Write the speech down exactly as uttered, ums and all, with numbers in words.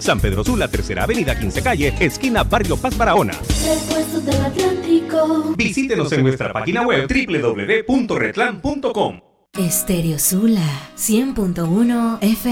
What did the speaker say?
San Pedro Sula, Tercera Avenida, quince Calle, esquina Barrio Paz Barahona. Repuestos del Atlántico. Visítenos en nuestra página web doble u doble u doble u punto retlan punto com. Estéreo Sula cien punto uno F